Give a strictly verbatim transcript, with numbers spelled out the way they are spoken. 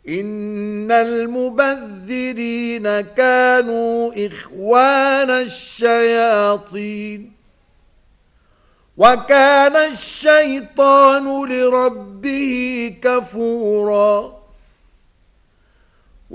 إن المبذرين كانوا إخوان الشياطين وكان الشيطان لربه كفوراً